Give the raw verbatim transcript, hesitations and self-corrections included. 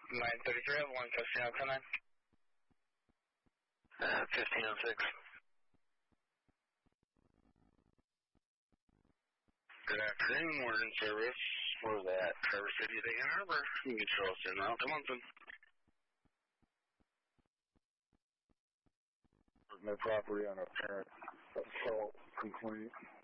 nine thirty-three, I have one fifteen oh nine. Uh, fifteen oh six. Good afternoon, Morgan Service. What was that? Traverse City, Ann Arbor. You can control us in route to Munson. No property on a parent assault complaint.